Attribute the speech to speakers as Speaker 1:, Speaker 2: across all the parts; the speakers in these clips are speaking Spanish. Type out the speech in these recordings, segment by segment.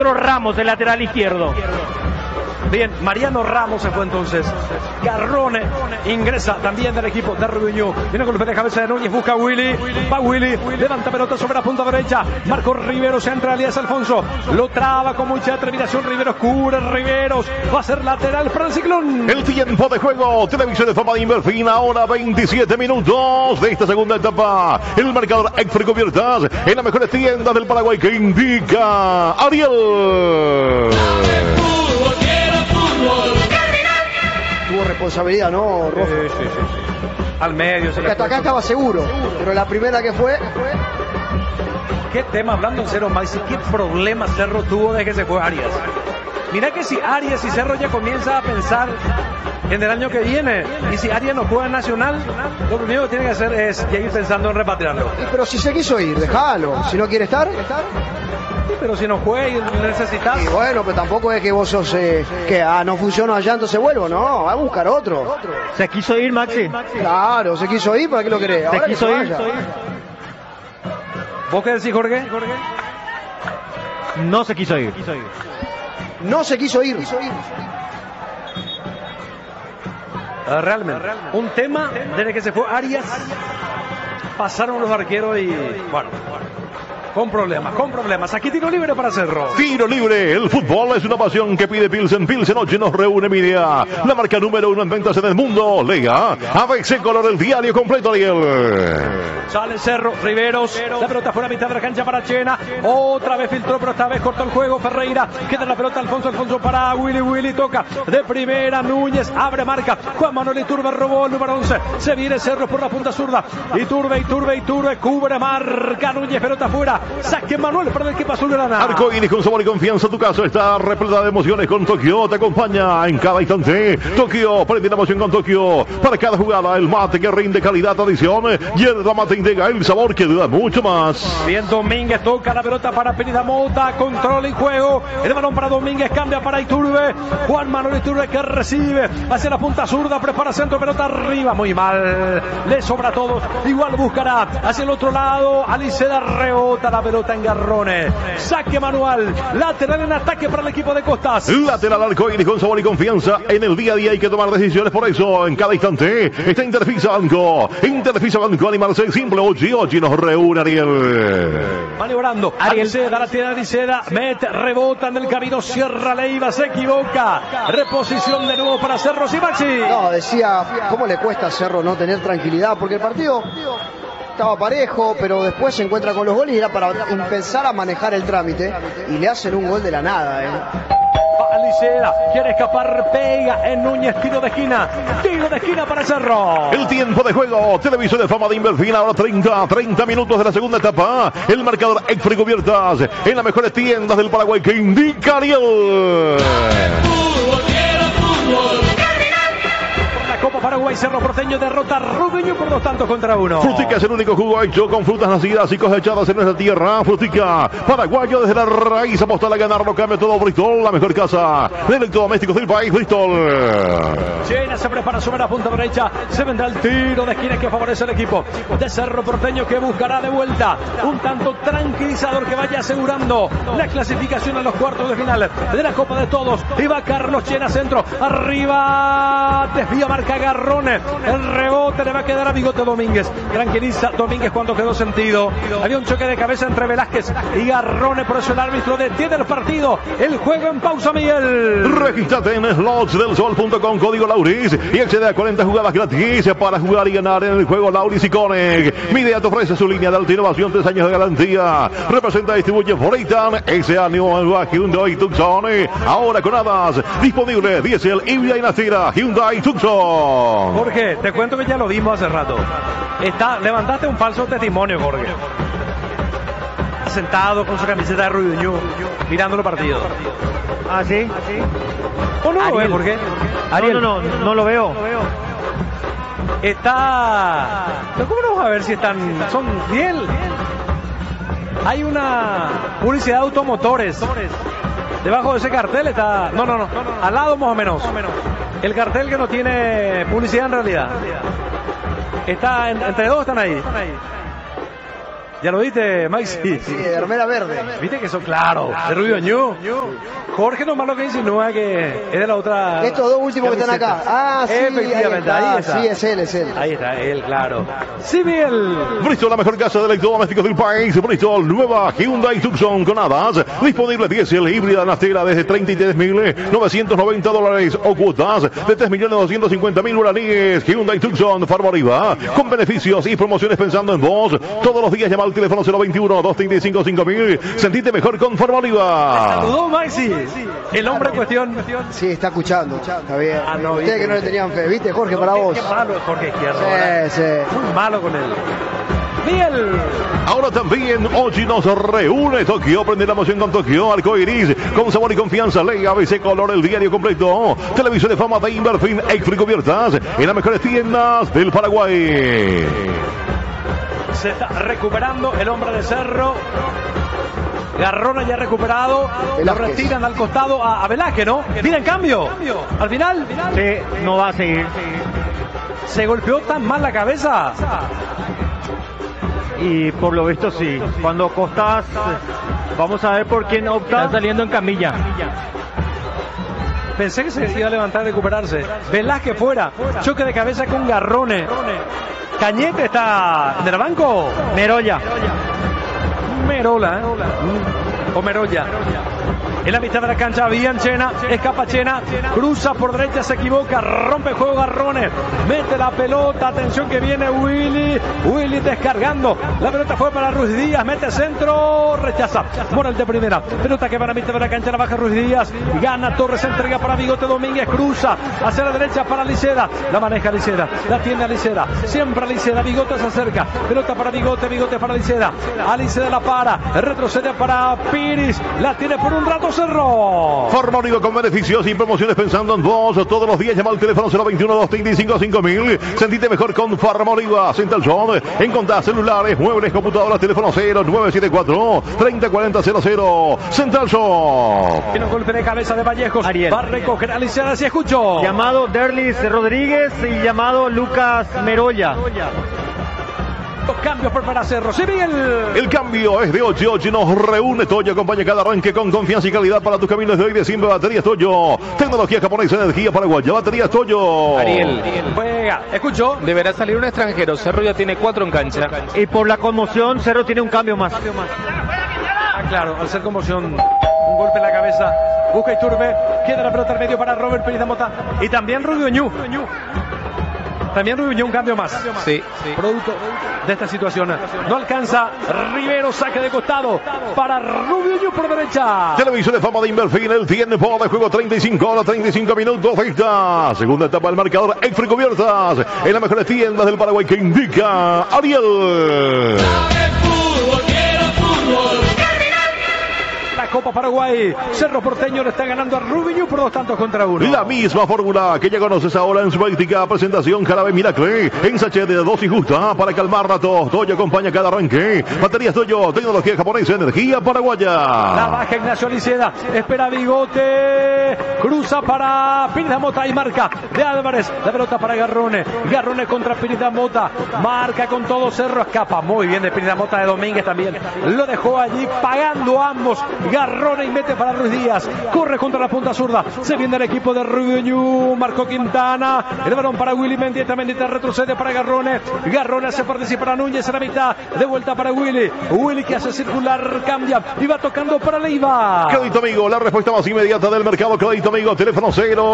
Speaker 1: Ramos, el lateral izquierdo.
Speaker 2: Bien, Mariano Ramos se fue entonces. Garrone ingresa también del equipo de Rubiño. Viene golpe de cabeza de Núñez, busca a Willy. Va Willy, levanta pelota sobre la punta derecha. Marco Riveros, entra Elías Alfonso. Lo traba con mucha determinación. Riveros cubre, Riveros. Va a ser lateral para el Ciclón.
Speaker 3: El tiempo de juego, Televisión de Fama de Inverfin, ahora 27 minutos de esta segunda etapa. El marcador Exfri Cubiertas en las mejores tiendas del Paraguay que indica Ariel.
Speaker 4: Tuvo responsabilidad, ¿no, Rojo?
Speaker 2: Sí. Al medio.
Speaker 4: Porque hasta acá estaba seguro, pero la primera que fue...
Speaker 2: ¿Qué tema, hablando en serio, Maxi? ¿Qué problema Cerro tuvo desde que se fue Arias? Mira que si Arias y Cerro ya comienza a pensar en el año que viene, y si Arias no juega en Nacional, lo primero que tiene que hacer es ya ir pensando en repatriarlo.
Speaker 4: Pero si se quiso ir, déjalo. Si no quiere estar...
Speaker 2: Pero si no juega y necesitas...
Speaker 4: Y bueno, pero tampoco es que vos sos que no funciona allá, entonces vuelvo, no, va a buscar otro.
Speaker 1: Se quiso ir, Maxi.
Speaker 4: Claro, se quiso ir, ¿para qué lo querés?
Speaker 1: Se quiso ir.
Speaker 2: ¿Vos qué decís, Jorge?
Speaker 1: No se quiso ir.
Speaker 4: No se quiso ir.
Speaker 2: Realmente. Un tema desde que se fue Arias, pasaron los arqueros y bueno. Con problemas. Aquí tiro libre para Cerro.
Speaker 3: Tiro libre. El fútbol es una pasión que pide Pilsen. Pilsen hoy nos reúne media. La marca número 1 en ventas en el mundo. Lea ABC Color, el diario completo, Ariel.
Speaker 2: Sale Cerro, Riveros. La pelota fuera a mitad de la cancha para Chena. Otra vez filtró, pero esta vez cortó el juego. Ferreira. Queda la pelota Alfonso para Willy. Toca de primera. Núñez abre marca. Juan Manuel Iturbe robó el número 11. Se viene Cerro por la punta zurda. Iturbe. Cubre marca. Núñez, pelota fuera. Saque Manuel para el equipo azulgrana.
Speaker 3: Arcoíris con sabor y confianza. Tu casa está repleta de emociones con Tokio. Te acompaña en cada instante. Tokio, prende la emoción con Tokio. Para cada jugada, el mate que rinde calidad, tradición. Y el mate integra el sabor que da mucho más.
Speaker 2: Bien, Domínguez toca la pelota para Perida Mota. Controla el juego. El balón para Domínguez. Cambia para Iturbe. Juan Manuel Iturbe que recibe hacia la punta zurda. Prepara centro. Pelota arriba. Muy mal. Le sobra a todos. Igual buscará hacia el otro lado. Aliceda rebota la pelota en Garrone. Saque manual. Lateral en ataque para el equipo de Costas.
Speaker 3: Lateral Arcoíris con sabor y confianza. En el día a día hay que tomar decisiones. Por eso, en cada instante, está Interfisa Banco. Interfisa Banco, animarse simple. Ochi nos reúne, Ariel.
Speaker 2: Maniobrando. Aliceda, la tiene Aliceda. Mete, rebota en el camino. Cierra Leiva. Se equivoca. Reposición de nuevo para Cerro. Sí, Maxi.
Speaker 4: No, decía, ¿cómo le cuesta a Cerro no tener tranquilidad? Porque el partido estaba parejo, pero después se encuentra con los goles y era para empezar a manejar el trámite y le hacen un gol de la nada.
Speaker 2: Aliceda quiere escapar, pega en Núñez, tiro de esquina para Cerro.
Speaker 3: El tiempo de juego, Televisión de Fama de Inverfin, ahora 30 minutos de la segunda etapa. El marcador Exfri Cubiertas en las mejores tiendas del Paraguay que indica Ariel.
Speaker 2: Copa Paraguay, Cerro Porteño derrota a Rubiño por 2-1.
Speaker 3: Frutica es el único jugo hecho con frutas nacidas y cosechadas en nuestra tierra. Frutica, paraguayo desde la raíz, apostar a ganar, lo cambia todo Bristol, la mejor casa de electrodomésticos del país, Bristol.
Speaker 2: Chena se prepara sobre la punta derecha, se vendrá el tiro de esquina que favorece al equipo de Cerro Porteño que buscará de vuelta un tanto tranquilizador que vaya asegurando la clasificación a los cuartos de final de la Copa de Todos. Y va Carlos Chena, centro, arriba, desvía, marca Garrone, el rebote le va a quedar a Bigote Domínguez. Tranquiliza Domínguez cuando quedó sentido. Había un choque de cabeza entre Velázquez y Garrone, por eso el árbitro detiene el partido. El juego en pausa, Miguel.
Speaker 3: Regístrate en slotsdelsol.com, código Lauris, y accede a 40 jugadas gratis para jugar y ganar en el juego Lauris y Connect. Midea te ofrece su línea de alta innovación, 3 años de garantía. Representa y distribuye Freightan, ese año Hyundai Tucson. Ahora con hadas, disponible diésel, híbrida y Nastira, Hyundai Tucson.
Speaker 2: Jorge, te cuento que ya lo vimos hace rato. Levantaste un falso testimonio, Jorge. Sentado con su camiseta de Rubiño, mirando el partido.
Speaker 1: ¿Ah, sí?
Speaker 2: ¿O no lo ves, Jorge?
Speaker 1: Ariel, no lo veo.
Speaker 2: Está... ¿Cómo no vamos a ver si están... Son 10? Hay una publicidad de automotores. Debajo de ese cartel está... No. Al lado más o menos. El cartel que no tiene publicidad en realidad. Está entre dos, están ahí. ¿Ya lo viste, Maxi?
Speaker 4: Sí, de remera verde.
Speaker 2: ¿Viste que son claros? De Rubio Ñu. Jorge nomás lo que insinúa que es de la otra.
Speaker 4: Estos dos últimos que están acá. Ah, sí,
Speaker 2: efectivamente, ahí está.
Speaker 4: Sí, es él.
Speaker 2: Ahí está, él, claro. Civil.
Speaker 3: Bristol, la mejor casa de electrodomésticos del país. Bristol, nueva Hyundai Tucson con hadas. Disponible diésel híbrida Nastera desde $33.990 o cuotas de 3.250.000 guaraníes. Hyundai Tucson Farmariva con beneficios y promociones pensando en vos. Todos los días llama al teléfono 021-235-5000. Sentite mejor con Farmariva.
Speaker 2: Saludó Maxi. El hombre en cuestión.
Speaker 4: Sí, está escuchando. Está bien.
Speaker 2: No,
Speaker 4: ustedes que no le tenían fe. ¿Viste, Jorge, para vos?
Speaker 2: Qué malo es Jorge Izquierdo.
Speaker 4: Sí.
Speaker 2: Muy malo con él. Biel.
Speaker 3: Ahora también Ochi nos reúne Tokio, prende la emoción con Tokio, arcoiris, con sabor y confianza, ley ABC Color, el diario completo, televisión de fama de Inverfin, Exfri cubiertas en las mejores tiendas del Paraguay.
Speaker 2: Se está recuperando el hombre de Cerro. Garrona ya recuperado. Lo retiran al costado a Velázquez, ¿no? Viene en cambio. Al final.
Speaker 1: Sí, no va a seguir.
Speaker 2: Se golpeó tan mal la cabeza.
Speaker 1: Y por lo visto sí. Cuando Costas, vamos a ver por quién opta. Está saliendo en camilla.
Speaker 2: Pensé que se iba a levantar y recuperarse. Velázquez fuera. Choque de cabeza con Garrone. Cañete está en el banco.
Speaker 1: Merolla.
Speaker 2: Merola, ¿eh? O Merolla. En la mitad de la cancha, Bianchena, escapa Chena, cruza por derecha, se equivoca, rompe el juego Garrone, mete la pelota, atención que viene Willy descargando, la pelota fue para Ruiz Díaz, mete centro, rechaza, Morel de primera, pelota que va a la mitad de la cancha, la baja Ruiz Díaz, gana Torres, entrega para Bigote Domínguez, cruza hacia la derecha para Liceda, la maneja Liceda, la tiene a Liceda, siempre Liceda, Bigote se acerca, pelota para Bigote para Liceda, a Liceda la para, retrocede para Piris, la tiene por un rato Cerro.
Speaker 3: Farmariva con beneficios y promociones pensando en vos. Todos los días llama al teléfono 021-235-5000. Sentite mejor con Farmariva. Central Zone. Encontrá celulares, muebles, computadoras, teléfono 0974-304000. Central Zone.
Speaker 2: Tiene un golpe de cabeza de Vallejos.
Speaker 1: Ariel.
Speaker 2: Va a recoger a Licea, si escucho.
Speaker 1: Llamado Derlis Rodríguez y llamado Lucas Merolla.
Speaker 2: Los cambios para Cerro. Civil.
Speaker 3: El cambio es de 8 y nos reúne Toyo. Acompaña cada arranque con confianza y calidad para tus caminos de hoy de siempre. Baterías Toyo. Tecnología japonesa, energía paraguaya. Baterías Toyo.
Speaker 5: Ariel.
Speaker 2: Juega. Escucho.
Speaker 5: Deberá salir un extranjero. Cerro ya tiene 4 en cancha.
Speaker 1: Y por la conmoción, Cerro tiene un cambio más.
Speaker 2: Ah, claro, al ser conmoción, un golpe en la cabeza. Busca Iturbe. Queda la pelota al medio para Robert Pérez de Mota. Y también Rubio Ñu. También Rubio un cambio más.
Speaker 5: Sí.
Speaker 2: Producto de esta situación. No alcanza. Rivero saque de costado para Rubio Ñu por derecha.
Speaker 3: Televisión de fama de Inverfin. El tiempo de juego 35 horas 35 minutos. Esta segunda etapa del marcador. Exfri cubiertas en las mejores tiendas del Paraguay que indica Ariel.
Speaker 2: La Copa Paraguay. Cerro Porteño le está ganando a Rubio Ñu por 2-1.
Speaker 3: La misma fórmula que ya conoces ahora en su práctica presentación Jarabe Miracle en sachet de dosis justa para calmar la tos. Toyo acompaña cada arranque. Baterías Toyo, tecnología japonesa, energía paraguaya.
Speaker 2: La baja Ignacio Liceda, espera Bigote, cruza para Pires Mota y marca de Álvarez. La pelota para Garrone contra Pires Mota, marca con todo Cerro, escapa muy bien de Pires Mota, de Domínguez también. Lo dejó allí pagando ambos. Garrone y mete para Ruiz Díaz, corre contra la punta zurda, se viene el equipo de Rubio Ñu, marcó Quintana, el balón para Willy Mendieta retrocede para Garrone hace participa para Núñez en la mitad, de vuelta para Willy que hace circular, cambia y va tocando para Leiva.
Speaker 3: Crédito Amigo, la respuesta más inmediata del mercado. Crédito Amigo, teléfono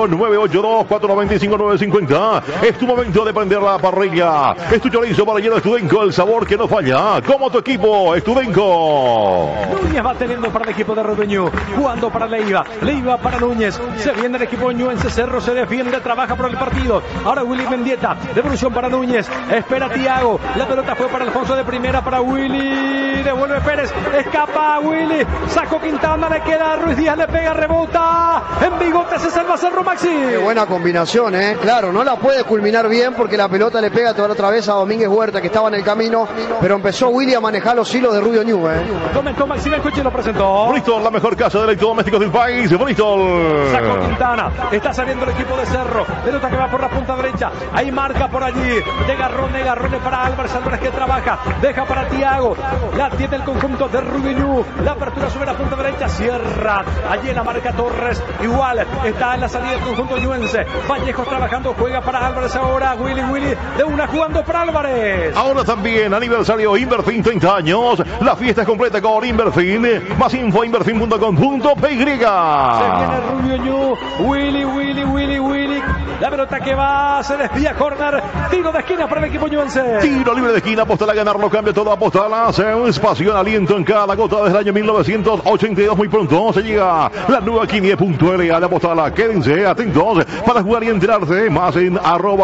Speaker 3: 0982-495-950. Es tu momento de prender la parrilla. Es tu chorizo para lleno Estudenco, el sabor que no falla. Como tu equipo, Estudenco.
Speaker 2: Núñez va teniendo para el equipo de Rubio Ñu, jugando para Leiva para Núñez, se viene el equipo Ñuense. Cerro se defiende, trabaja por el partido, ahora Willy Mendieta, devolución para Núñez, espera Tiago, la pelota fue para Alfonso de primera, para Willy, devuelve Pérez, escapa Willy, sacó Quintana, le queda a Ruiz Díaz, le pega, rebota, en bigote se salva Cerro Maxi.
Speaker 4: Qué buena combinación, claro, no la puede culminar bien porque la pelota le pega otra vez a Domínguez Huerta que estaba en el camino, pero empezó Willy a manejar los hilos de Rubio Ñu.
Speaker 2: Comentó Maxi Biancucci y lo presentó.
Speaker 3: Bristol, la mejor casa de electrodomésticos del país. Bristol.
Speaker 2: Sacó Quintana, está saliendo el equipo de Cerro, pelota que va por la punta derecha, ahí marca por allí, de Garrone para Álvarez que trabaja, deja para Thiago, la tiene el conjunto de Rubio Ñu, la apertura sobre la punta derecha, cierra, allí en la marca Torres, igual, está en la salida del conjunto ñuense, Vallejos trabajando, juega para Álvarez ahora, Willy, de una jugando para Álvarez.
Speaker 3: Ahora también aniversario Inverfin 30 años, la fiesta es completa con Inverfin, más info inverfin.com.py.
Speaker 2: Se viene Rubio Ñu, Willy, la pelota que va, se desvía, corner, tiro de esquina para el equipo ñuense.
Speaker 3: Tiro libre de esquina, apostar a ganarlo, cambia todo, apostar a hacer pasión, aliento en cada gota desde el año 1982. Muy pronto se llega la nueva Quinie.la de apostar. Quédense atentos para jugar y enterarse más en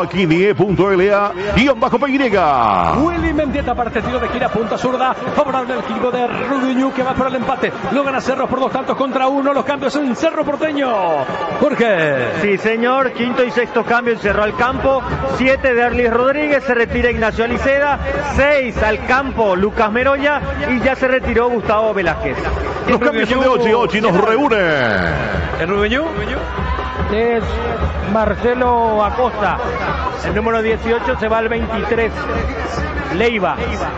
Speaker 3: @Quinie.la_PY.
Speaker 2: Willy Mendieta para este tiro de esquina, punta zurda, favorable al equipo de Rubio Ñu que va por el empate. Lo gana Cerro por 2-1. Los cambios en Cerro Porteño. Jorge.
Speaker 1: Sí, señor. Quinto y sexto cambio en Cerro al campo. 7 de Erlis Rodríguez. Se retira Ignacio Aliceda. 6 al campo Lucas Meroña. Y ya se retiró Gustavo Velázquez.
Speaker 3: Los cambios son de Ochi nos reúne.
Speaker 2: ¿El Rubio Ñu?
Speaker 1: Es Marcelo Acosta. El número 18 se va al 23. Leiva.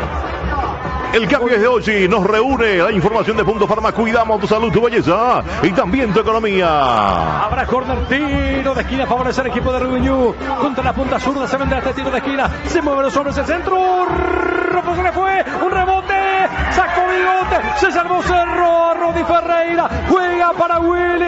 Speaker 3: El cambio es de Ochi, nos reúne la información de Punto Farma. Cuidamos tu salud, tu belleza y también tu economía.
Speaker 2: Habrá corner, tiro de esquina, favorece al equipo de Rubio Ñu. Contra la punta zurda se vendrá este tiro de esquina. Se mueve los hombres el centro. Ropo se le fue, un rebote, sacó bigote, se salvó Cerro. Rodi Ferreira juega para Willy,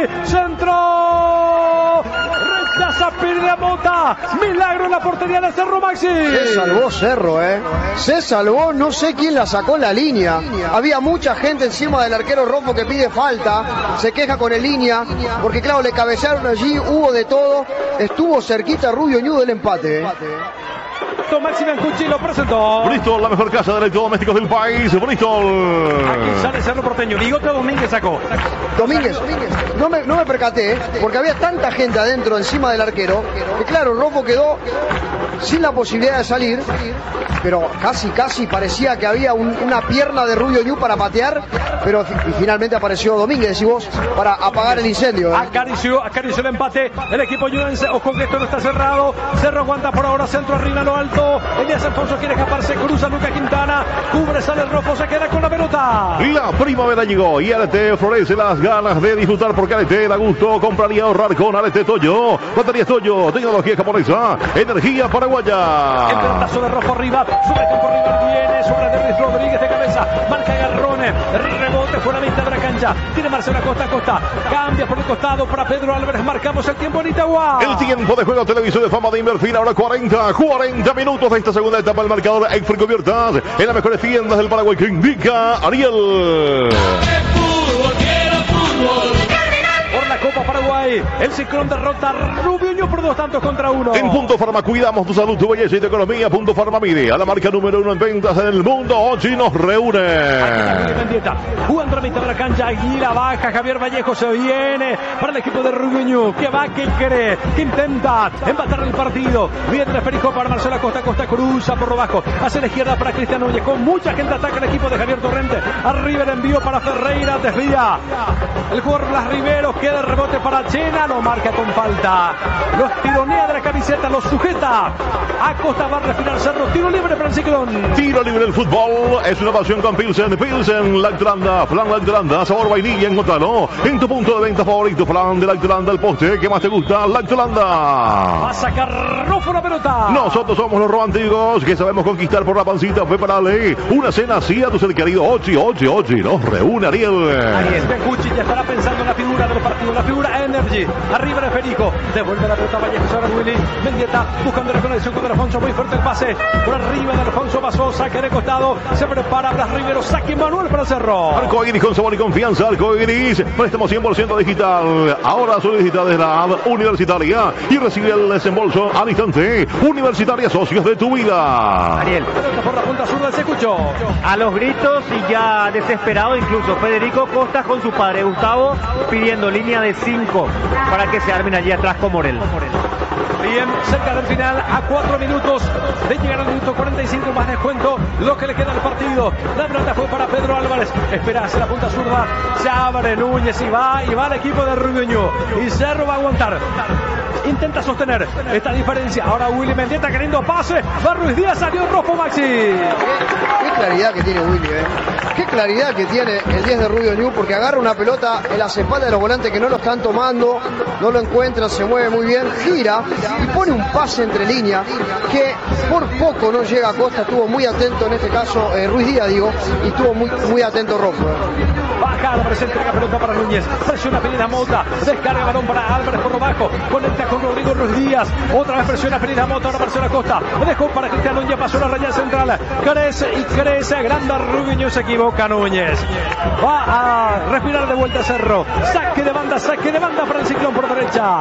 Speaker 2: centro. Rechaza Pirde Mota. Milagro en la portería de Cerro Maxi.
Speaker 4: Se salvó Cerro, se salvó, no sé quién la sacó en la línea. Había mucha gente encima del arquero Rojo que pide falta, se queja con el línea, porque claro, le cabecearon allí, hubo de todo, estuvo cerquita Rubio Ñu del empate.
Speaker 2: Maxi Biancucci lo presentó.
Speaker 3: Bristol, la mejor casa de electrodomésticos del país. Bristol.
Speaker 2: Aquí sale Cerro Porteño. Ligote Domínguez sacó.
Speaker 4: Domínguez. No me percaté, porque había tanta gente adentro encima del arquero, que claro, Rojo quedó sin la posibilidad de salir, pero casi parecía que había una pierna de Rubio Ñu para patear, pero finalmente apareció Domínguez, decís vos, para apagar el incendio.
Speaker 2: Acarició el empate el equipo ñuense. Ojo que esto no está cerrado. Cerro aguanta por ahora, centro arriba, lo alto. Elías Alfonso quiere escaparse, cruza Luca Quintana, cubre, sale el Rojo, se queda con la pelota.
Speaker 3: La primavera llegó y Arete florece las ganas de disfrutar porque Arete da gusto. Compraría ahorrar con Arete Toyo. Baterías Toyo, tecnología japonesa, energía paraguaya.
Speaker 2: El pelotazo de Rojo arriba, sobre el campo rival viene, sobre Derlis Rodríguez de cabeza, marca Garrone, rebote fuera mitad de la cancha, tiene Marcelo Acosta, cambia por el costado para Pedro Álvarez, marcamos el tiempo en Itagua.
Speaker 3: El tiempo de juego televisión de fama de Inverfin, ahora 40 minutos de esta segunda etapa del marcador. Exfri Cubiertas en las mejores tiendas del Paraguay que indica Ariel.
Speaker 2: Por la Copa Paraguay, el Ciclón derrota a Rubio Ñu por 2-1.
Speaker 3: En Punto Farma cuidamos tu salud, tu belleza y tu economía. Punto Farma mide a la marca número 1 en ventas en el mundo. Ochi nos reúne.
Speaker 2: Jugando a mitad de la cancha, Aguila baja, Javier Vallejo se viene para el equipo de Rubio Ñu, que va, que cree, que intenta empatar el partido. Viene el esférico para Marcelo Acosta, cruza por lo bajo, hacia la izquierda para Cristian Núñez, con mucha gente ataca el equipo de Javier Torrente. Arriba el envío para Ferreira, desvía el jugador Blas Riveros, queda el rebote para Chena, lo marca con falta. Los tironea de la camiseta, los sujeta. Acosta va a respirar Cerro, tiro libre para el Ciclón.
Speaker 3: Tiro libre del fútbol, es una pasión con Pilsen, Lactolanda, flan Lactolanda, sabor vainilla, encontralo en tu punto de venta favorito. Flan de Lactolanda, el poste que más te gusta, Lactolanda.
Speaker 2: Va a sacar Rofo la pelota.
Speaker 3: Nosotros somos los románticos que sabemos conquistar por la pancita. Prepárale una cena así a tu ser querido. Ochi nos reúne Ariel.
Speaker 2: Biancucci ya estará pensando en la figura figura del partido, la figura Energy. Arriba de Federico, devuelve la pelota Vallejo sobre Willy Mendieta, buscando la conexión con Alfonso, muy fuerte el pase, por arriba de Alfonso pasó, saque de costado, se prepara Blas Rivero, saque Manuel para el Cerro.
Speaker 3: Arcoiris con sabor y confianza, Arcoiris, préstamo 100% digital. Ahora su digitalidad universitaria y recibe el desembolso al instante. Universitaria, socios de tu vida.
Speaker 1: Ariel.
Speaker 2: Pelota por la punta zurda, se escuchó.
Speaker 1: A los gritos y ya desesperado incluso Federico Costa con su padre Gustavo pidiendo línea de 5 para que se armen allí atrás con Morel.
Speaker 2: Bien, cerca del final, a 4 minutos de llegar al minuto 45 más descuento, lo que le queda al partido. La pelota fue para Pedro Álvarez, espera hacia la punta zurda, se abre Núñez y va el equipo de Rubiño, y Cerro va a aguantar. Intenta sostener esta diferencia. Ahora Willy Mendieta queriendo pase. Va Ruiz Díaz, salió rojo Maxi.
Speaker 4: Qué claridad que tiene Willy, Qué claridad que tiene el 10 de Rubio Ñu, porque agarra una pelota en las espaldas de los volantes que no lo están tomando, no lo encuentran, se mueve muy bien, gira y pone un pase entre líneas que por poco no llega a Costa. Estuvo muy atento en este caso Ruiz Díaz, digo, y estuvo muy atento Rojo.
Speaker 2: Baja la presente la pelota para Núñez, presiona Pereira Mota, descarga el balón para Álvarez por lo bajo, conecta con Rodrigo Ruiz Díaz, otra vez presiona Pereira Mota, ahora Marcelo Acosta, dejó para Cristian Núñez, pasó la raya central, crece, agranda Rubiño, se equivoca Núñez, va a respirar de vuelta Cerro, saque de banda para el Ciclón por derecha.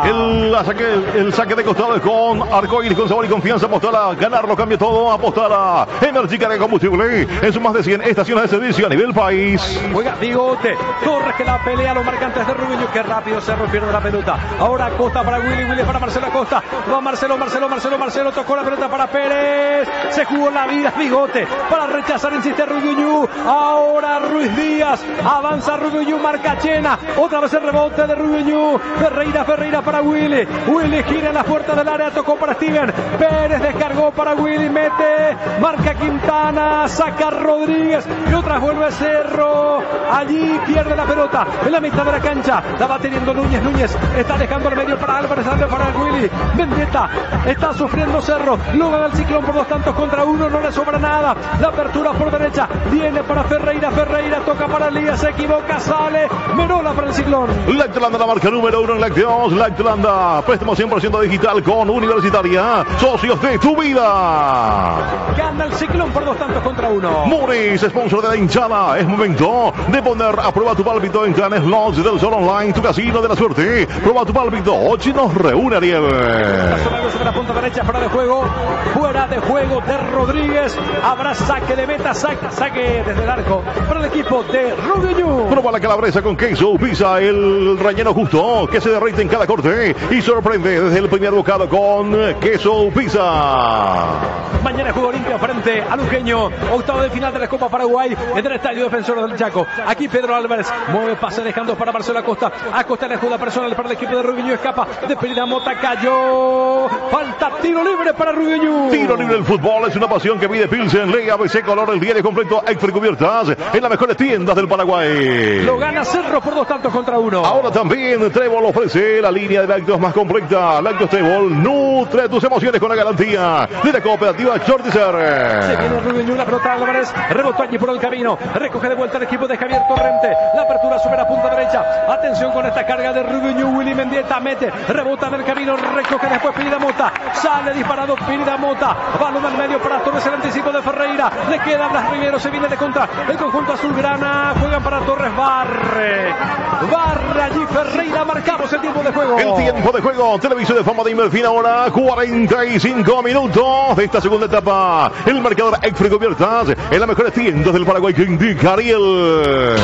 Speaker 3: El saque de costado con Arcoiris con sabor y confianza, apostar a ganarlo, cambia todo, apostar a Energy Carga Combustible en sus más de 100 estaciones de servicio a nivel país.
Speaker 2: Juega Bigote, Torres que la pelea, los marcantes de Rubiño, que rápido Cerro pierde la pelota, ahora Costa para Willy para Marcelo Acosta, va Marcelo, tocó la pelota para Pérez, se jugó la vida Bigote, para rechazar insiste Rubiño, ahora Ruiz Díaz, avanza Rubiño, marca Chena, otra vez el rebote de Rubiño, Ferreira para Willy gira en la puerta del área, tocó para Steven, Pérez descargó para Willy, mete, marca Quintana, saca Rodríguez, y otra vuelve Cerro, allí pierde la pelota, en la mitad de la cancha, la va teniendo Núñez, está dejando el medio para Álvarez, para Willy, Mendieta, está sufriendo Cerro, lo gana el Ciclón por 2 tantos contra 1, no le sobra nada, la apertura por derecha, viene para Ferreira, toca para Elías, se equivoca, sale, Merola para el Ciclón.
Speaker 3: Lactolanda, la marca número 1 en lácteos, Lactolanda, préstamo 100% digital con Universitaria, socios de tu vida.
Speaker 2: Gana el Ciclón por 2 tantos contra 1.
Speaker 3: Moris, sponsor de la hinchada, es momento de poner a prueba tu pálpito en Clanes Slots del Sol Online, tu casino de la suerte. Prueba tu pálpito, Ochi nos reúne, Ariel.
Speaker 2: De la punta derecha, fuera de juego de Rodríguez, habrá saque de meta, saque desde el arco para el equipo de Rubiño.
Speaker 3: Prueba la calabresa con queso, pisa el relleno justo que se derrite en cada corte y sorprende desde el primer bocado con queso pizza.
Speaker 2: Mañana juega Olimpia frente a Luqueño, octavo de final de la Copa Paraguay en el Estadio Defensor del Chaco. Aquí Pedro Álvarez mueve pase dejando para Marcelo Acosta le ayuda personal para el equipo de Rubiño, escapa de Pereira Mota, cayó, falta tiro libre para Rubiño.
Speaker 3: Tiro libre del fútbol es una pasión que pide Pilsen, ley ABC color, el diario completo Extra Cubiertas en las mejores tiendas del Paraguay.
Speaker 2: Lo gana Cerro por 2 tantos contra 1.
Speaker 3: Ahora también Trébol ofrece la línea de lácteos más completa. Lácteos Trébol, nutre tus emociones con la garantía de la cooperativa Chortizer.
Speaker 2: Se viene Rubiño, la pelota Álvarez, rebotó allí por el camino, recoge de vuelta el equipo de Javier Torrente, la apertura sobre la punta derecha, atención con esta carga de Rubiño, Willy Mendieta mete, rebota en el camino, recoge después Pereira Mota, sale disparado Pereira Mota, balón al medio para Torres, el anticipo de Ferreira, le queda Blas Rivero, se viene de contra, el conjunto azulgrana, juegan para Torres, barre allí Ferreira, marcamos el tiempo de juego.
Speaker 3: El tiempo de juego, televisión de forma de Inmerfin, ahora 45 minutos de esta segunda etapa. El marcador Extra Cubiertas en las mejores tiendas del Paraguay que indica Ariel.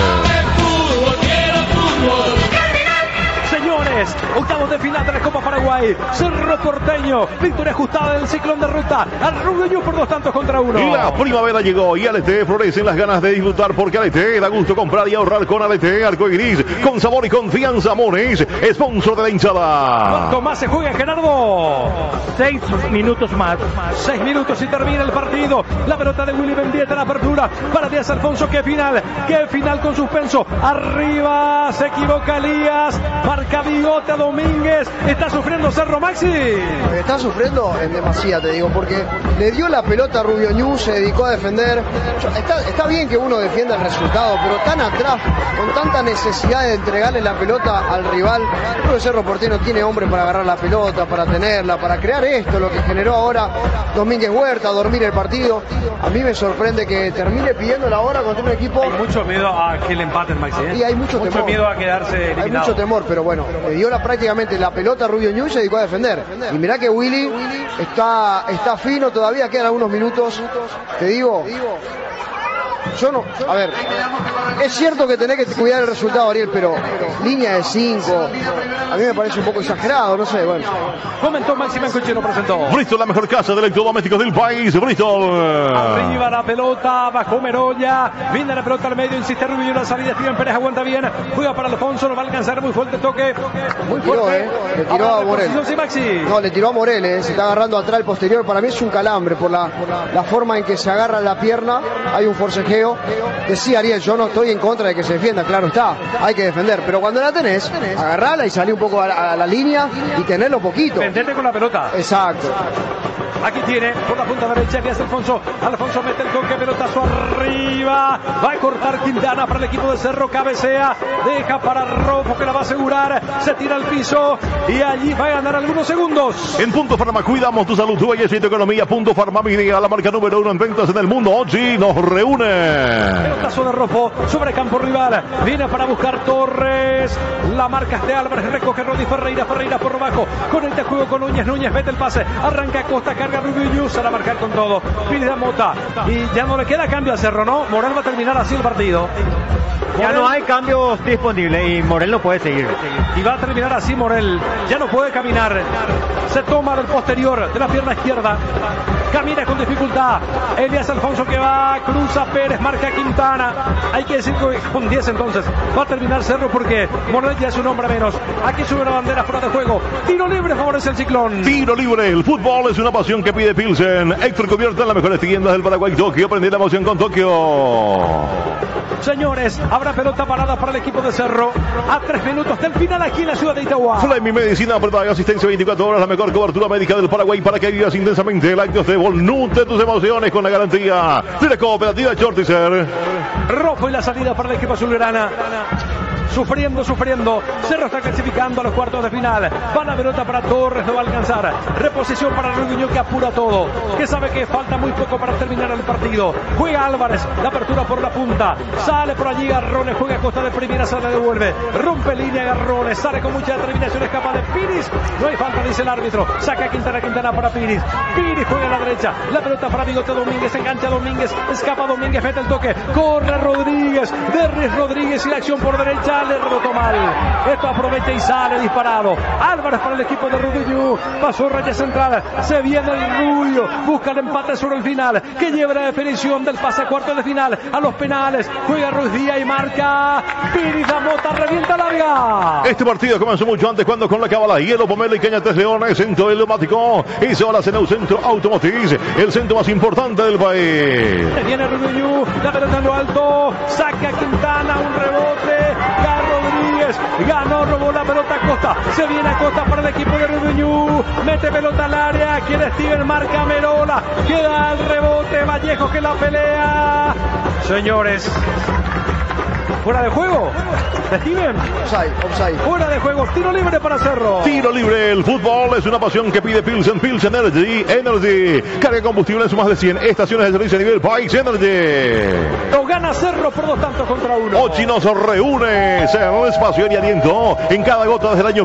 Speaker 2: Señores, octavos de final de la Copa Paraguay, Cerro Porteño, victoria ajustada del Ciclón de ruta, al Rubiño por 2 tantos contra 1.
Speaker 3: Y la primavera llegó y ALT florecen las ganas de disfrutar porque ALT da gusto comprar y ahorrar con ALT Arcoiris, con sabor y confianza. Mores, sponsor de la hinchada.
Speaker 2: ¿Cuánto más se juega, Gerardo?
Speaker 1: 6 minutos más.
Speaker 2: 6 minutos y termina el partido. La pelota de Willy Mendieta en la apertura para Díaz Alfonso. Qué final con suspenso. Arriba se equivoca Elías. Marca Bigote a Domínguez. Está sufriendo Cerro, Maxi.
Speaker 4: Está sufriendo en demasía, te digo, porque le dio la pelota a Rubio Ñu, se dedicó a defender. Está bien que uno defienda el resultado, pero tan atrás, con tanta necesidad de entregarle la pelota al rival. Creo que Cerro Porteño tiene hombre para agarrar la pelota, para tenerla, para crear esto, lo que generó ahora Domínguez Huerta, dormir el partido. A mí me sorprende que termine pidiendo la hora contra un equipo.
Speaker 2: Hay mucho miedo a que le empaten, Maxi.
Speaker 4: Y hay mucho temor.
Speaker 2: Miedo a quedarse eliminado.
Speaker 4: Hay mucho temor, pero bueno, le dio prácticamente la pelota a Rubio Ñu y se dedicó a defender. Y mirá que Willy está fino, todavía quedan algunos minutos. Te digo, yo no, a ver, es cierto que tenés que cuidar el resultado, Ariel, pero línea de 5, a mí me parece un poco exagerado, no sé, bueno.
Speaker 2: Comentó Maxi Mancochino, presentó.
Speaker 3: Bristol, la mejor casa de electrodomésticos del país, Bristol.
Speaker 2: Arriba la pelota, bajó Merolla, viene la pelota al medio, insiste Rubio, la salida, Steven Pérez aguanta bien, juega para Alfonso, no va a alcanzar, muy fuerte toque, muy fuerte.
Speaker 4: Le tiró a Morel.
Speaker 2: Sí, Maxi.
Speaker 4: No, le tiró a Morel, se está agarrando atrás el posterior, para mí es un calambre por la forma en que se agarra la pierna, hay un forcejeo. Decía Ariel, yo no estoy en contra de que se defienda, claro está, hay que defender, pero cuando la tenés, agarrala y salí un poco a la línea y tenerlo poquito.
Speaker 2: Defenderte con la pelota.
Speaker 4: Exacto.
Speaker 2: Aquí tiene por la punta derecha, que hace Alfonso. Alfonso mete el toque, pelotazo arriba. Va a cortar Quintana para el equipo de Cerro, cabecea, deja para Rofo que la va a asegurar. Se tira al piso y allí va a ganar algunos segundos.
Speaker 3: En Punto Farma cuidamos tu salud, tu belleza y tu economía. Punto Farma Media, la marca número 1 en ventas en el mundo. Hoy nos reúne.
Speaker 2: Pelotazo de Rofo sobre campo rival. Viene para buscar Torres. La marca es de Álvarez. Recoge Rodi Ferreira. Ferreira por abajo. Conecta juego con Núñez. Núñez mete el pase. Arranca Costa. Carga Rubio Ñu. Se la marcar con todo. Pide a Mota. Y ya no le queda cambio a Cerro, ¿no? Morel va a terminar así el partido.
Speaker 1: Ya no hay cambios disponibles y Morel no puede seguir.
Speaker 2: Y va a terminar así Morel. Ya no puede caminar. Se toma del posterior de la pierna izquierda. Camina con dificultad. Elías Alfonso que va. Cruza Pérez. Marca Quintana. Hay que decir que con 10 entonces va a terminar Cerro porque Morel ya es un hombre menos. Aquí sube la bandera fuera de juego. Tiro libre favorece el Ciclón.
Speaker 3: Tiro libre. El fútbol es una pasión que pide Pilsen. Héctor Cubierta en las mejores tiendas del Paraguay. Tokio. Prende la emoción con Tokio.
Speaker 2: Señores, habrá pelota parada para el equipo de Cerro a 3 minutos del final aquí en la ciudad de Itagua.
Speaker 3: Fleming Medicina, prueba de asistencia 24 horas, la mejor cobertura médica del Paraguay para que vivas intensamente. Lácteos de Vol, nutre tus emociones con la garantía de la cooperativa Chortizer.
Speaker 2: Rojo y la salida para el equipo azulgrana. Sufriendo. Cerro está clasificando a los cuartos de final. Va la pelota para Torres, no va a alcanzar. Reposición para Rubio que apura todo. Que sabe que falta muy poco para terminar el partido. Juega Álvarez, la apertura por la punta. Sale por allí Garrones, juega a costa de primera, se la devuelve. Rompe línea Garrones, sale con mucha determinación, escapa de Piris. No hay falta, dice el árbitro. Saca Quintana para Piris. Piris juega a la derecha. La pelota para Bigote Domínguez, engancha Domínguez. Escapa Domínguez, mete el toque. Corre Rodríguez. Derris Rodríguez y la acción por derecha. Le rebotó mal. Esto aprovecha y sale disparado. Álvarez para el equipo de Rubio. Pasó raya central. Se viene el Rubio. Busca el empate sobre el final. Que lleva la definición del pase a cuarto de final. A los penales. Juega Ruiz Díaz y marca. Piris da Mota. Revienta larga.
Speaker 3: Este partido comenzó mucho antes cuando con la cábala Hielo Pomelo y Cañates Leones. Centro Neumático. Y se va a Ceneu Centro Automotriz. El centro más importante del país.
Speaker 2: Viene Rubio. La pelota en lo alto. Saca Quintana. Un rebote. Rodríguez ganó, robó la pelota a Costa. Se viene a Costa para el equipo de Rubio. Mete pelota al área. Quiere Steven, marca Merola. Queda el rebote. Vallejo que la pelea. Señores, fuera de juego. Steven.
Speaker 4: Offside.
Speaker 2: Fuera de juego. Tiro libre para Cerro.
Speaker 3: Tiro libre. El fútbol es una pasión que pide Pilsen. Pilsen Energy. Carga combustible en sus más de 100 estaciones de servicio a nivel país. Energy.
Speaker 2: Lo gana Cerro por 2-1.
Speaker 3: Hoy nos reúne. Cerro, espacio y aliento en cada gota desde el año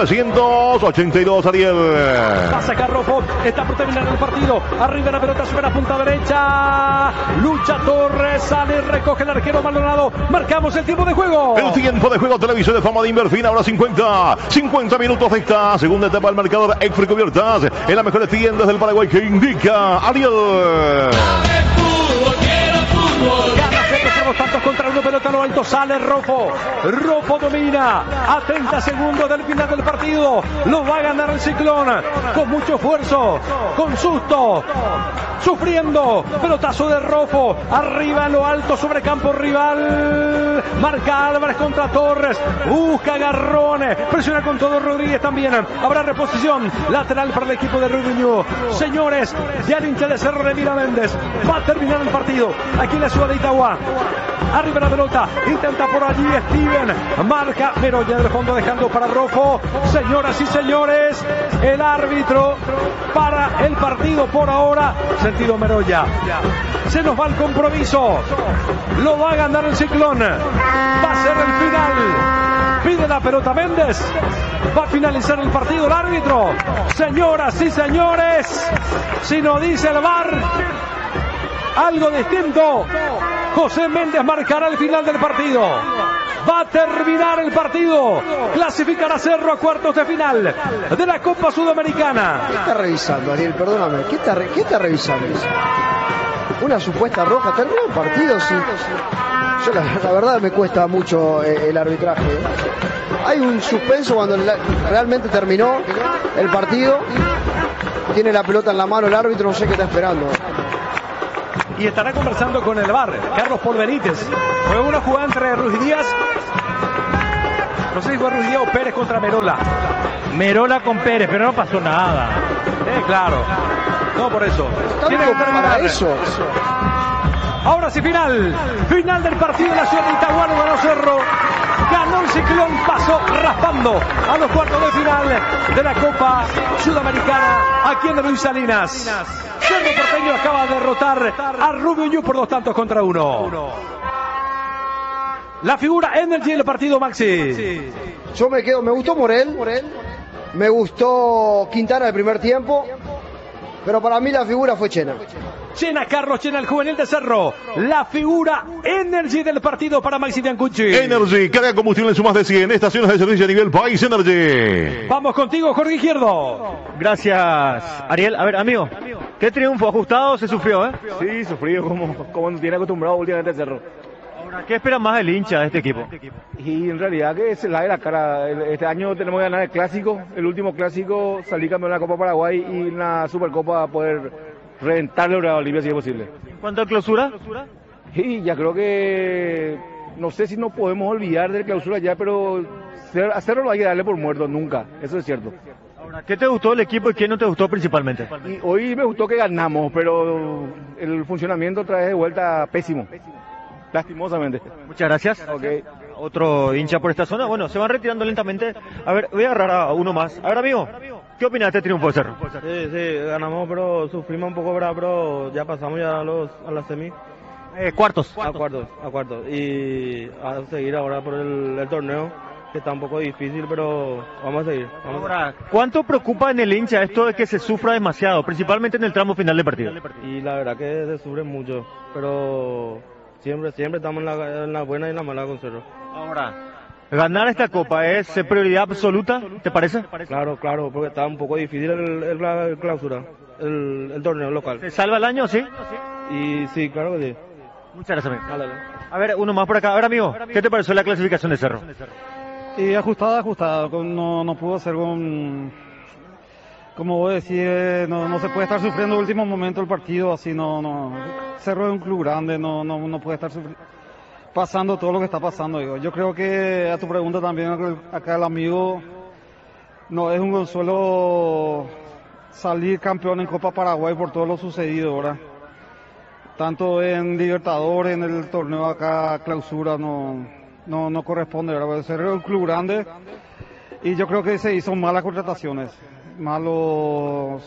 Speaker 3: 1982. Ariel.
Speaker 2: Va a sacar Rofo. Está por terminar el partido. Arriba la pelota sobre la punta derecha. Lucha Torres. Sale, recoge el arquero Maldonado. Marcamos el tiempo de juego.
Speaker 3: El tiempo de juego, televisión de fama de Inverfin, ahora 50 minutos de esta segunda etapa del marcador. Héctor Cubiertas en las mejores tiendas del Paraguay que indica Ariel.
Speaker 2: Gana Cerro, tantos contra 1, pelota a lo alto, sale Rofo. Rofo domina a 30 segundos del final del partido. Lo va a ganar el Ciclón con mucho esfuerzo, con susto, sufriendo. Pelotazo de Rofo, arriba en lo alto sobre campo rival. Marca Álvarez contra Torres, busca agarrones, presiona con todo Rodríguez también. Habrá reposición lateral para el equipo de Rubiño. Señores, ya el hincha de Cerro de Mira Méndez va a terminar el partido aquí en la ciudad de Itagua. Arriba la pelota, intenta por allí Steven, marca Meroya del fondo dejando para Rofo. Señoras y señores, el árbitro para el partido por ahora, sentido Meroya. Se nos va el compromiso, lo va a ganar el Ciclón, va a ser el final. Pide la pelota Méndez, va a finalizar el partido el árbitro. Señoras y señores, si nos dice el VAR algo distinto, José Méndez marcará el final del partido. Va a terminar el partido. Clasificará Cerro a cuartos de final de la Copa Sudamericana.
Speaker 4: ¿Qué está revisando, Ariel? Perdóname. ¿Qué está revisando? Una supuesta roja. Terminó el partido, sí. Yo la verdad me cuesta mucho el arbitraje. Hay un suspenso cuando realmente terminó el partido. Tiene la pelota en la mano el árbitro, no sé qué está esperando.
Speaker 2: Y estará conversando con el VAR, Carlos Paul Benítez. Fue una jugada entre Ruiz Díaz, no sé si fue Ruiz Díaz o Pérez contra Merola.
Speaker 1: Merola con Pérez, pero no pasó nada.
Speaker 2: Claro. No, por eso.
Speaker 4: Tiene que para eso.
Speaker 2: Ahora sí, final del partido de la ciudad de Itagua, ganó Cerro. Ganó el Ciclón, pasó raspando a los cuartos de final de la Copa Sudamericana aquí en Luis Salinas. Cerro Porteño acaba de derrotar a Rubiño por 2-1. La figura Energy del partido, Maxi.
Speaker 4: Yo me gustó Morel, me gustó Quintana el primer tiempo, pero para mí la figura fue Chena.
Speaker 2: Carlos Chena, el juvenil de Cerro. La figura Energy del partido para Maxi Biancucci.
Speaker 3: Energy, carga combustible en su más de 100 estaciones de servicio a nivel país. Energy.
Speaker 2: Vamos contigo, Jorge Izquierdo.
Speaker 1: Gracias, Ariel. A ver, amigo, ¿qué triunfo ajustado se sufrió, eh?
Speaker 6: Sí, sufrido como nos tiene acostumbrado últimamente Cerro.
Speaker 1: Ahora, ¿qué espera más el hincha de este equipo?
Speaker 6: Y en realidad que se la de la cara. Este año tenemos que ganar el clásico. El último clásico, salir campeón de la Copa Paraguay y en la Supercopa poder reventarle a Bolivia si es posible.
Speaker 1: ¿En cuanto a clausura?
Speaker 6: Y ya creo que, no sé si nos podemos olvidar de clausura ya, pero hacerlo no hay que darle por muerto nunca, eso es cierto.
Speaker 1: Ahora, ¿qué te gustó del equipo y qué no te gustó principalmente?
Speaker 6: Y hoy me gustó que ganamos, pero el funcionamiento otra vez de vuelta pésimo, lastimosamente.
Speaker 1: Muchas gracias.
Speaker 6: Okay.
Speaker 1: Otro hincha por esta zona, bueno, se van retirando lentamente. A ver, voy a agarrar a uno más. A ver, amigo, ¿qué opinas de este triunfo de Cerro?
Speaker 7: Sí, ganamos, pero sufrimos un poco, ¿verdad? Pero ya pasamos ya a la semi.
Speaker 1: Cuartos.
Speaker 7: A cuartos. Y a seguir ahora por el torneo, que está un poco difícil, pero vamos a seguir.
Speaker 1: Ahora, ¿cuánto preocupa en el hincha esto de que se sufra demasiado, principalmente en el tramo final del partido?
Speaker 7: Y la verdad que se sufre mucho, pero siempre estamos en la buena y en la mala con Cerro.
Speaker 1: Ahora, ganar esta copa es prioridad absoluta, ¿te parece?
Speaker 7: Claro, porque está un poco difícil el clausura, el torneo local.
Speaker 1: ¿Se salva el año, sí?
Speaker 7: Y sí, claro que sí.
Speaker 1: Muchas gracias, amigo. Dale. A ver, uno más por acá. A ver, amigo, ¿qué te pareció la clasificación de Cerro?
Speaker 8: Y ajustada. No pudo ser como vos decís, no se puede estar sufriendo el último momento del partido, así no. Cerro es un club grande, no puede estar pasando todo lo que está pasando. Digo. Yo creo que a tu pregunta también, acá el amigo, no es un consuelo salir campeón en Copa Paraguay por todo lo sucedido, ¿verdad? Tanto en Libertadores, en el torneo acá, clausura, no corresponde, ¿verdad? Cerro es un club grande y yo creo que se hizo malas contrataciones, malos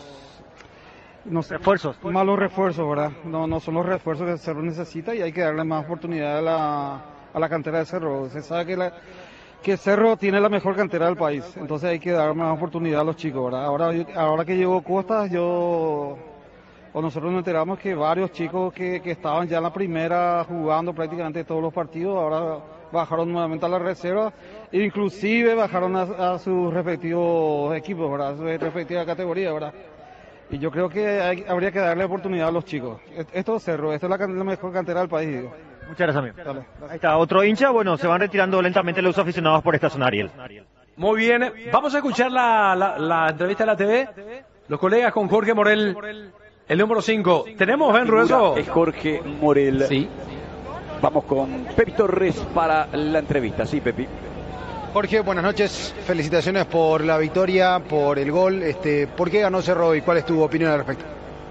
Speaker 8: refuerzos, ¿verdad? No son los refuerzos que Cerro necesita y hay que darle más oportunidad a la cantera de Cerro. Se sabe que Cerro tiene la mejor cantera del país, entonces hay que dar más oportunidad a los chicos, ¿verdad? Ahora que llegó Costas, nosotros nos enteramos que varios chicos que estaban ya en la primera jugando prácticamente todos los partidos, ahora bajaron nuevamente a la reserva, e inclusive bajaron a sus respectivos equipos, ¿verdad? A su respectiva categoría, ¿verdad? Y yo creo que habría que darle oportunidad a los chicos. Esto es Cerro, esta es la mejor cantera del país, digo.
Speaker 1: Muchas gracias, amigo. Dale. Ahí está, otro hincha. Bueno, se van retirando lentamente los aficionados por esta zona, Ariel.
Speaker 2: Muy bien, vamos a escuchar la entrevista de la TV. Los colegas con Jorge Morel, el número 5. ¿Tenemos, Ben Rueso?
Speaker 9: Es Jorge Morel.
Speaker 5: Sí.
Speaker 9: Vamos con Pepi Torres para la entrevista. Sí, Pepi.
Speaker 10: Jorge, buenas noches. Felicitaciones por la victoria, por el gol. ¿Por qué ganó Cerro y cuál es tu opinión al respecto?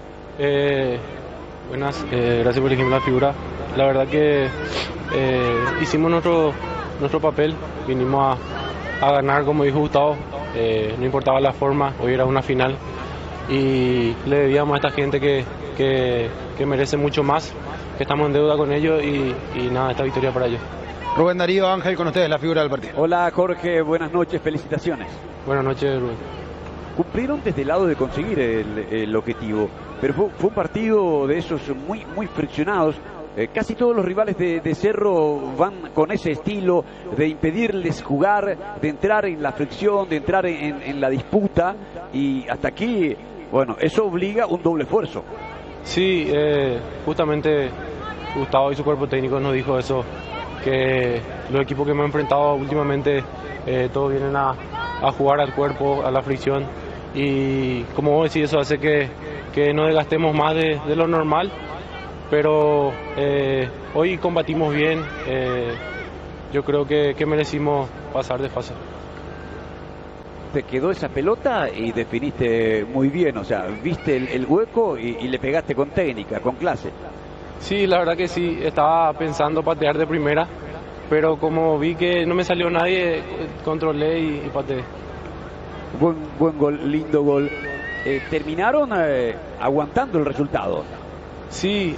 Speaker 7: Buenas, gracias por elegirme la figura. La verdad que hicimos nuestro papel, vinimos a ganar, como dijo Gustavo, no importaba la forma, hoy era una final y le debíamos a esta gente que merece mucho más, que estamos en deuda con ellos y nada, esta victoria para ellos.
Speaker 10: Rubén Darío Ángel, con ustedes la figura del partido.
Speaker 9: Hola Jorge, buenas noches, felicitaciones.
Speaker 7: Buenas noches, Rubén.
Speaker 9: Cumplieron desde el lado de conseguir el objetivo, pero fue un partido de esos muy friccionados. Casi todos los rivales de Cerro van con ese estilo de impedirles jugar, de entrar en la fricción, de entrar en la disputa, y hasta aquí, bueno, eso obliga un doble esfuerzo.
Speaker 7: Sí, justamente Gustavo y su cuerpo técnico nos dijo eso, que los equipos que me he enfrentado últimamente todos vienen a jugar al cuerpo, a la fricción, y como vos decís, eso hace que no desgastemos más de lo normal. Pero hoy combatimos bien, yo creo que merecimos pasar de fase.
Speaker 9: Te quedó esa pelota y definiste muy bien, o sea, viste el hueco y le pegaste con técnica, con clase.
Speaker 7: Sí, la verdad que sí, estaba pensando patear de primera, pero como vi que no me salió nadie, controlé y pateé.
Speaker 9: Buen gol, lindo gol. Terminaron aguantando el resultado.
Speaker 7: Sí,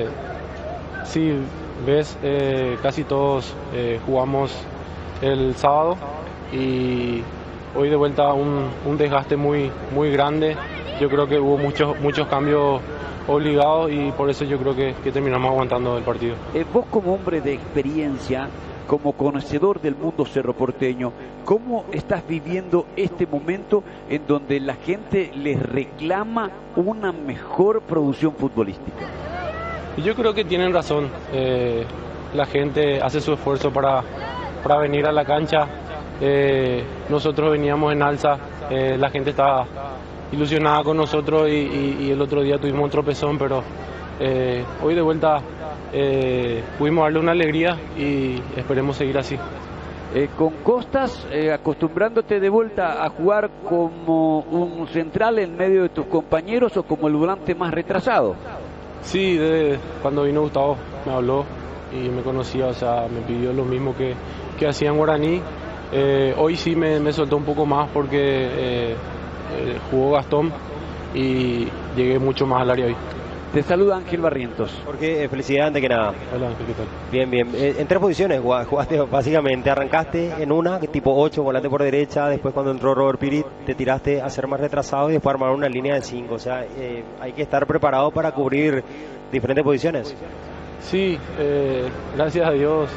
Speaker 7: ves, casi todos jugamos el sábado y hoy de vuelta un desgaste muy grande. Yo creo que hubo muchos cambios obligados y por eso yo creo que terminamos aguantando el partido.
Speaker 9: Vos como hombre de experiencia, como conocedor del mundo cerroporteño, ¿cómo estás viviendo este momento en donde la gente les reclama una mejor producción futbolística?
Speaker 7: Yo creo que tienen razón. La gente hace su esfuerzo para venir a la cancha. Nosotros veníamos en alza, la gente estaba ilusionada con nosotros y el otro día tuvimos un tropezón, pero hoy de vuelta pudimos darle una alegría y esperemos seguir así.
Speaker 9: Con Costas, acostumbrándote de vuelta a jugar como un central en medio de tus compañeros o como el volante más retrasado.
Speaker 7: Sí, cuando vino Gustavo me habló y me conocía, o sea, me pidió lo mismo que hacía en Guaraní. Hoy sí me soltó un poco más porque jugó Gastón y llegué mucho más al área hoy.
Speaker 9: Te saluda Ángel Barrientos.
Speaker 11: Jorge, felicidades antes que nada.
Speaker 7: Hola Ángel, ¿qué tal?
Speaker 11: Bien. En tres posiciones jugaste básicamente. Arrancaste en una, tipo 8, volante por derecha. Después cuando entró Robert Piri, te tiraste a ser más retrasado y después armar una línea de 5. O sea, hay que estar preparado para cubrir diferentes posiciones.
Speaker 7: Sí, gracias a Dios.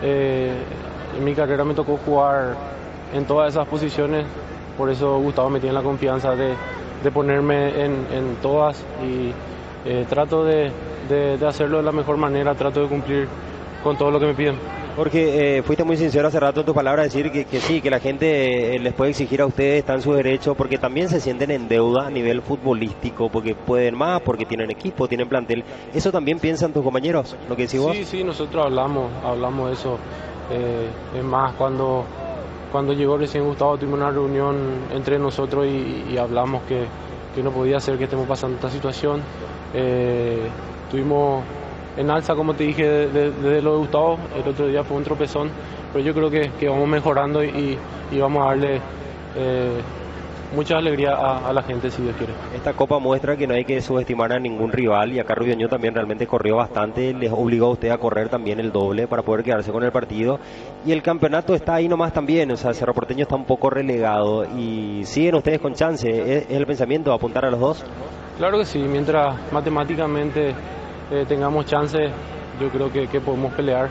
Speaker 7: En mi carrera me tocó jugar en todas esas posiciones. Por eso Gustavo me tiene la confianza de ponerme en todas y trato de hacerlo de la mejor manera, trato de cumplir con todo lo que me piden.
Speaker 11: Jorge, fuiste muy sincero hace rato en tus palabras, decir que sí, que la gente les puede exigir a ustedes, está en su derecho, porque también se sienten en deuda a nivel futbolístico, porque pueden más, porque tienen equipo, tienen plantel. ¿Eso también piensan tus compañeros, lo que decís vos?
Speaker 7: Sí, nosotros hablamos de eso. Es más, cuando llegó recién Gustavo tuvimos una reunión entre nosotros y hablamos que no podía ser que estemos pasando esta situación. Estuvimos en alza, como te dije, desde lo de Gustavo. El otro día fue un tropezón, pero yo creo que vamos mejorando y vamos a darle mucha alegría a la gente, si Dios quiere.
Speaker 11: Esta copa muestra que no hay que subestimar a ningún rival y acá Rubio también realmente corrió bastante, les obligó a usted a correr también el doble para poder quedarse con el partido y el campeonato está ahí nomás también, o sea, Cerro Porteño está un poco relegado y siguen ustedes con chance. ¿Es el pensamiento apuntar a los dos?
Speaker 7: Claro que sí, mientras matemáticamente tengamos chance, yo creo que podemos pelear.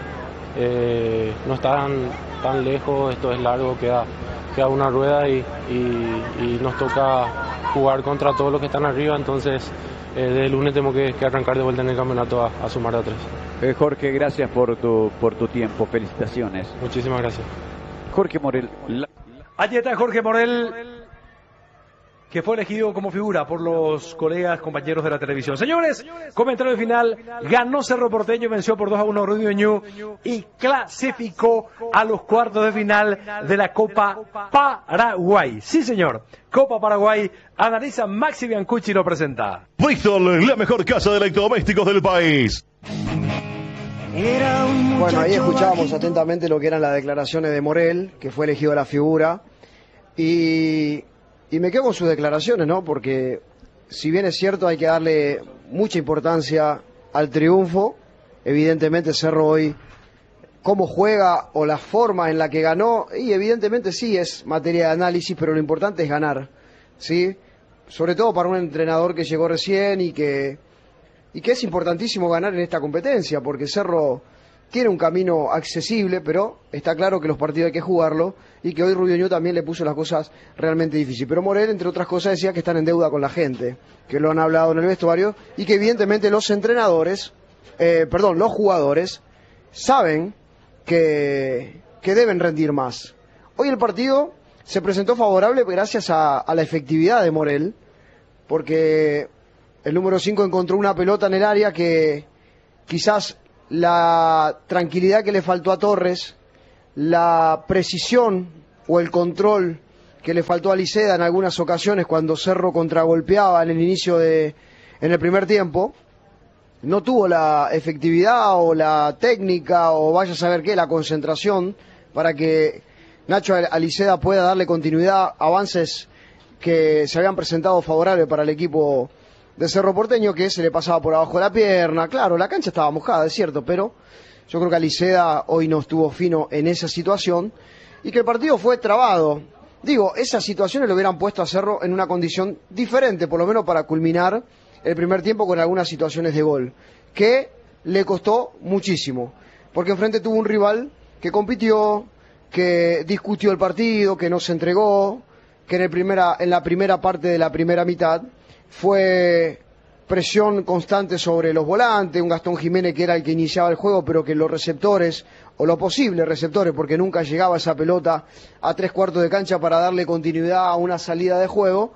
Speaker 7: No están tan lejos, esto es largo, queda una rueda y nos toca jugar contra todos los que están arriba, entonces desde el lunes tenemos que arrancar de vuelta en el campeonato a sumar a 3.
Speaker 9: Jorge, gracias por tu tiempo. Felicitaciones.
Speaker 7: Muchísimas gracias.
Speaker 9: Jorge Morel.
Speaker 2: Allí está Jorge Morel, que fue elegido como figura por los colegas, compañeros de la televisión. Señores, comentario final, ganó Cerro Porteño, venció por 2-1 a Rudy Ñu y clasificó a los cuartos de final de la Copa Paraguay. Sí, señor, Copa Paraguay. Analiza Maxi Biancucci y lo presenta.
Speaker 3: Bristol, la mejor casa de electrodomésticos del país.
Speaker 4: Bueno, ahí escuchábamos atentamente lo que eran las declaraciones de Morel, que fue elegido a la figura, y me quedo con sus declaraciones, ¿no? Porque si bien es cierto hay que darle mucha importancia al triunfo, evidentemente Cerro hoy, cómo juega o la forma en la que ganó, y evidentemente sí es materia de análisis, pero lo importante es ganar, ¿sí? Sobre todo para un entrenador que llegó recién y que es importantísimo ganar en esta competencia, porque Cerro tiene un camino accesible, pero está claro que los partidos hay que jugarlo, y que hoy Rudy Ñu también le puso las cosas realmente difíciles. Pero Morel, entre otras cosas, decía que están en deuda con la gente, que lo han hablado en el vestuario, y que evidentemente los jugadores, saben que deben rendir más. Hoy el partido se presentó favorable gracias a la efectividad de Morel, porque el número 5 encontró una pelota en el área que quizás la tranquilidad que le faltó a Torres, la precisión o el control que le faltó a Liceda en algunas ocasiones cuando Cerro contragolpeaba en el inicio en el primer tiempo, no tuvo la efectividad o la técnica o vaya a saber qué, la concentración para que Nacho Aliceda pueda darle continuidad a avances que se habían presentado favorables para el equipo de Cerro Porteño, que se le pasaba por abajo de la pierna. Claro, la cancha estaba mojada, es cierto, pero yo creo que Aliceda hoy no estuvo fino en esa situación y que el partido fue trabado. Digo, esas situaciones lo hubieran puesto a Cerro en una condición diferente, por lo menos para culminar el primer tiempo con algunas situaciones de gol, que le costó muchísimo, porque enfrente tuvo un rival que compitió, que discutió el partido, que no se entregó, que en la primera parte de la primera mitad fue presión constante sobre los volantes, un Gastón Jiménez que era el que iniciaba el juego, pero que los receptores, o los posibles receptores, porque nunca llegaba esa pelota a 3/4 de cancha para darle continuidad a una salida de juego,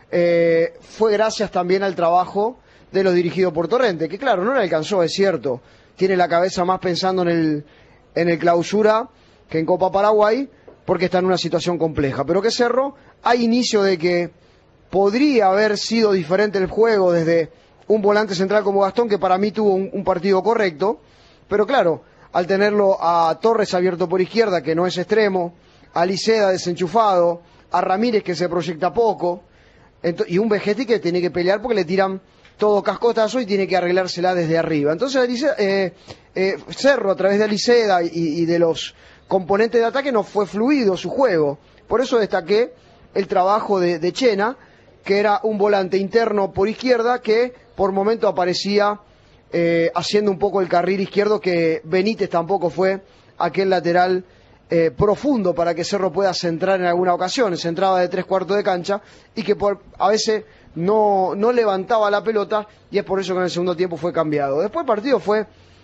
Speaker 4: fue gracias también al trabajo de los dirigidos por Torrente, que claro, no le alcanzó, es cierto, tiene la cabeza más pensando en el clausura que en Copa Paraguay, porque está en una situación compleja, pero que Cerro, hay inicio de que podría haber sido diferente el juego desde un volante central como Gastón, que para mí tuvo un partido correcto, pero claro, al tenerlo a Torres abierto por izquierda, que no es extremo, a Liceda desenchufado, a Ramírez que se proyecta poco, y un Vegetti que tiene que pelear porque le tiran todo cascotazo y tiene que arreglársela desde arriba. Entonces Cerro, a través de Liceda y de los componentes de ataque, no fue fluido su juego. Por eso destaqué el trabajo de Chena, que era un volante interno por izquierda que por momento aparecía haciendo un poco el carril izquierdo, que Benítez tampoco fue aquel lateral profundo para que Cerro pueda centrar en alguna ocasión, centraba de 3/4 de cancha y que a veces no levantaba la pelota, y es por eso que en el segundo tiempo fue cambiado. Después el partido fue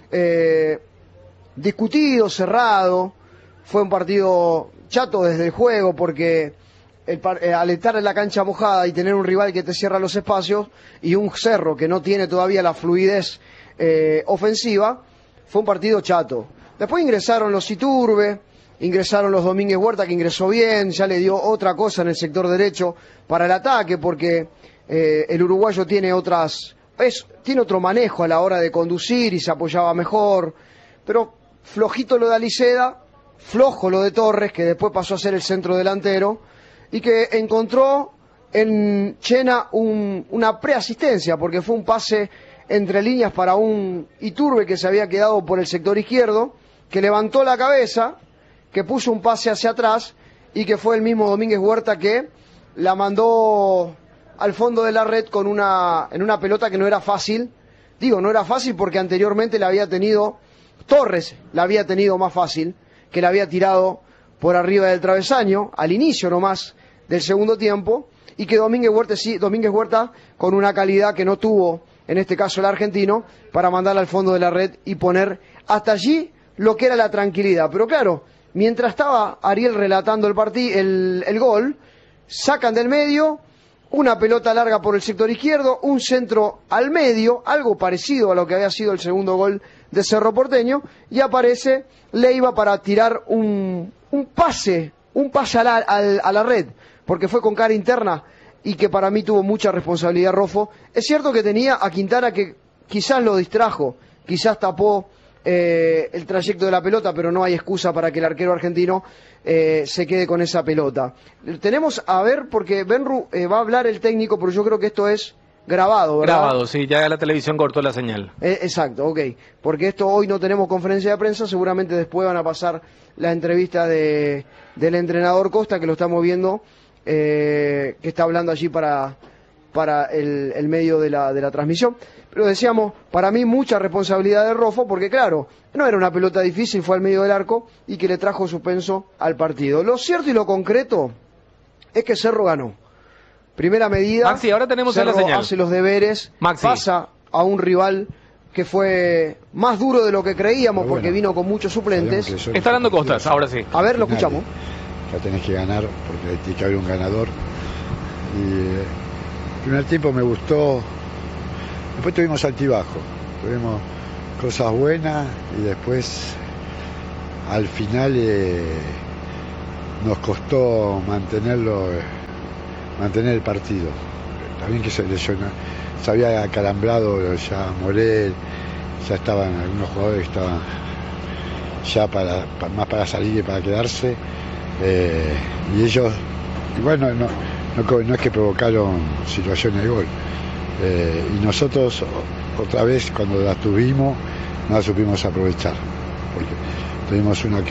Speaker 4: discutido, cerrado, fue un partido chato desde el juego, porque al estar en la cancha mojada y tener un rival que te cierra los espacios y un Cerro que no tiene todavía la fluidez ofensiva, fue un partido chato. Después ingresaron los Iturbe, ingresaron los Domínguez Huerta, que ingresó bien, ya le dio otra cosa en el sector derecho para el ataque, porque el uruguayo tiene otro manejo a la hora de conducir y se apoyaba mejor, pero flojito lo de Aliceda, flojo lo de Torres, que después pasó a ser el centro delantero, y que encontró en Chena una preasistencia, porque fue un pase entre líneas para un Iturbe que se había quedado por el sector izquierdo, que levantó la cabeza, que puso un pase hacia atrás, y que fue el mismo Domínguez Huerta que la mandó al fondo de la red en una pelota que no era fácil. Digo, no era fácil porque anteriormente Torres la había tenido más fácil, que la había tirado por arriba del travesaño, al inicio nomás del segundo tiempo, y que Domínguez Huerta con una calidad que no tuvo en este caso el argentino, para mandarla al fondo de la red y poner hasta allí lo que era la tranquilidad. Pero claro, mientras estaba Ariel relatando el gol, sacan del medio, una pelota larga por el sector izquierdo, un centro al medio, algo parecido a lo que había sido el segundo gol de Cerro Porteño, y aparece Leiva para tirar un pase a la red, porque fue con cara interna y que para mí tuvo mucha responsabilidad Roffo. Es cierto que tenía a Quintana que quizás lo distrajo, quizás tapó el trayecto de la pelota, pero no hay excusa para que el arquero argentino se quede con esa pelota. Tenemos a ver, porque Benru va a hablar el técnico, pero yo creo que esto es grabado, ¿verdad?
Speaker 5: Grabado, sí, ya la televisión cortó la señal.
Speaker 4: Exacto, ok. Porque esto hoy no tenemos conferencia de prensa, seguramente después van a pasar la entrevista del entrenador Costa, que lo estamos viendo, que está hablando allí para el medio de la transmisión. Pero decíamos, para mí mucha responsabilidad de Roffo, porque claro, no era una pelota difícil, fue al medio del arco y que le trajo suspenso al partido. Lo cierto y lo concreto es que Cerro ganó. Primera medida,
Speaker 5: Maxi, ahora tenemos
Speaker 4: Cerro
Speaker 5: la señal.
Speaker 4: hace los deberes,
Speaker 5: Maxi.
Speaker 4: pasa a un rival que fue más duro de lo que creíamos,
Speaker 12: Pero bueno,
Speaker 4: porque vino con muchos suplentes.
Speaker 5: Está dando Costas, ahora sí.
Speaker 4: A ver, lo escuchamos.
Speaker 12: Ya tenés que ganar porque tiene que haber un ganador. Y el primer tiempo me gustó. Después tuvimos altibajo, tuvimos cosas buenas y después al final nos costó mantener el partido. También que se lesionó, se había acalambrado ya Morel, ya estaban algunos jugadores que estaban ya más para salir que para quedarse, y ellos, y bueno, no es que provocaron situaciones de gol, y nosotros otra vez cuando las tuvimos no las supimos aprovechar, porque tuvimos una